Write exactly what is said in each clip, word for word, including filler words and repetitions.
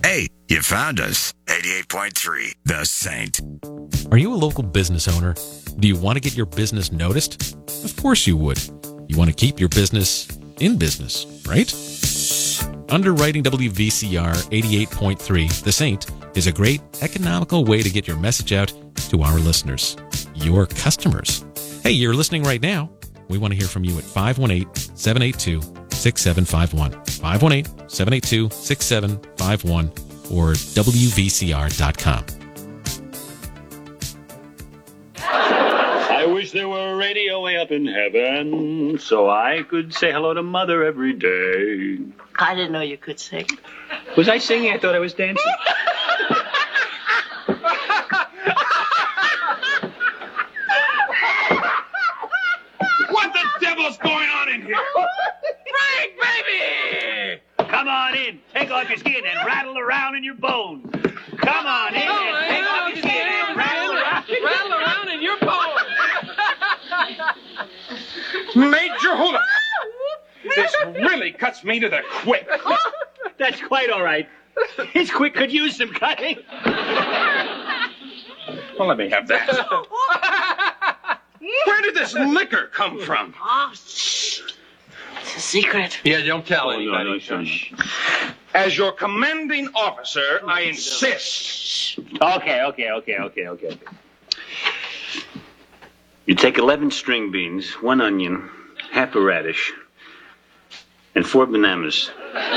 Hey, you found us. eighty-eight point three, The Saint. Are you a local business owner? Do you want to get your business noticed? Of course you would. You want to keep your business in business, right? Underwriting W V C R eighty-eight point three, The Saint, is a great economical way to get your message out to our listeners, your customers. Hey, you're listening right now. We want to hear from you at five one eight, seven eight two, six seven five one, five one eight, seven eight two, six seven five one, or W V C R dot com. I wish there were a radio way up in heaven so I could say hello to Mother every day. I didn't know you could sing. Was I singing? I thought I was dancing. What the devil's going on in here? Frank, baby! Come on in. Take off your skin and rattle around in your bones. Come on in and take off your skin and rattle around. Rattle around in your bones. Major Hula, this really cuts me to the quick. That's quite all right. His quick could use some cutting. Well, let me have that. Where did this liquor come from? Oh, shh. It's a secret. Yeah, don't tell Oh, no, no, shush. As your commanding officer, I insist. Okay, okay, okay, okay, okay, okay. You take eleven string beans, one onion, half a radish, and four bananas.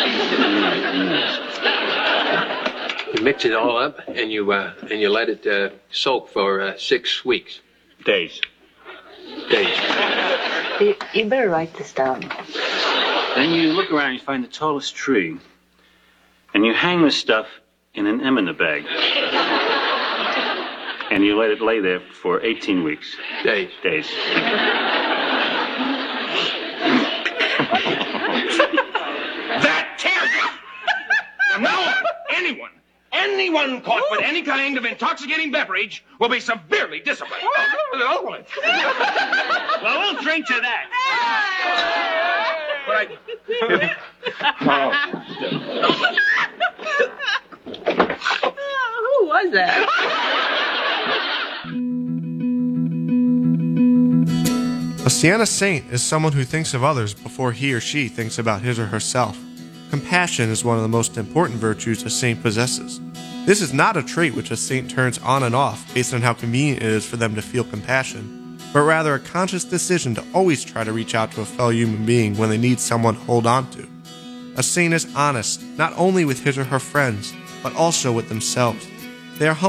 You mix it all up and you uh, and you let it uh, soak for uh, six weeks. Days. Days. You, you better write this down. Then you look around and you find the tallest tree. And you hang the stuff in an emina bag. And you let it lay there for eighteen weeks. Days. Days. That tears it. From now on, anyone, anyone caught with any kind of intoxicating beverage will be severely disciplined. Well, we'll drink to that. But I... Who was that? A Siena saint is someone who thinks of others before he or she thinks about his or herself. Compassion is one of the most important virtues a saint possesses. This is not a trait which a saint turns on and off based on how convenient it is for them to feel compassion, but rather a conscious decision to always try to reach out to a fellow human being when they need someone to hold on to. A saint is honest, not only with his or her friends, but also with themselves. They are humble